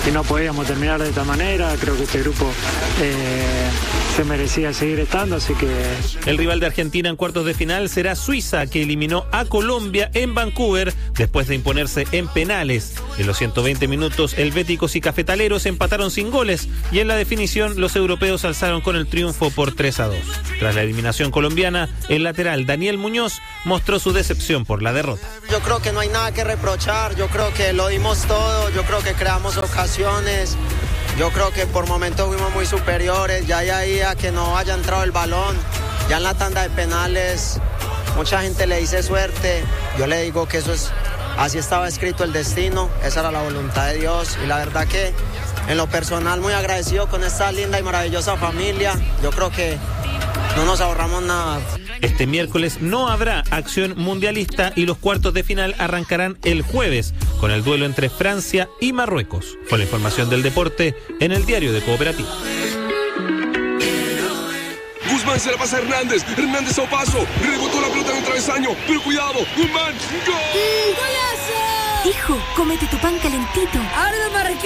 no podíamos terminar de esta manera. Creo que este grupo se merecía seguir estando, así que... El rival de Argentina en cuartos de final será Suiza, que eliminó a Colombia en Vancouver después de imponerse en penales. En los 120 minutos, helvéticos y cafetaleros empataron sin goles y en la definición los europeos alzaron con el triunfo por 3-2. Tras la eliminación colombiana, el lateral Daniel Muñoz mostró su decepción por la derrota. Yo creo que no hay nada que reprochar, yo creo que lo dimos todo, yo creo que creamos ocasiones. Yo creo que por momentos fuimos muy superiores, ya ahí a que no haya entrado el balón, ya en la tanda de penales, mucha gente le dice suerte, yo le digo que eso es, así estaba escrito el destino, esa era la voluntad de Dios y la verdad que en lo personal muy agradecido con esta linda y maravillosa familia, yo creo que no nos ahorramos nada. Este miércoles no habrá acción mundialista y los cuartos de final arrancarán el jueves con el duelo entre Francia y Marruecos. Con la información del deporte en el Diario de Cooperativa. Guzmán se la pasa a Hernández. Hernández a un paso. Rebotó la pelota en un travesaño. Pero cuidado. Guzmán. ¡Gol! ¡Golazo! Hijo, cómete tu pan calentito. Ahora me marqué.